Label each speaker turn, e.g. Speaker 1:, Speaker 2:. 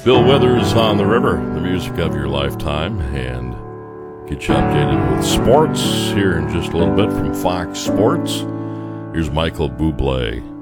Speaker 1: Bill Withers on the river, the music of your lifetime, and get you updated with sports here in just a little bit from Fox Sports. Here's Michael Bublé.